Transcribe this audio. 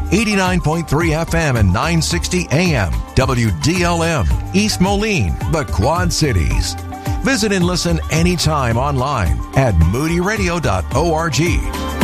89.3 FM and 960 AM. WDLM, East Moline, the Quad Cities. Visit and listen anytime online at moodyradio.org.